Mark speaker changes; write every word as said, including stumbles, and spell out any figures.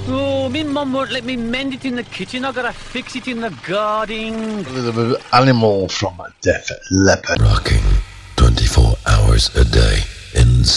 Speaker 1: Oh, me mum won't let me mend it in the kitchen. I gotta fix it in the garden.
Speaker 2: A little bit of Animal from Def Leppard.
Speaker 3: Rocking twenty-four hours a day in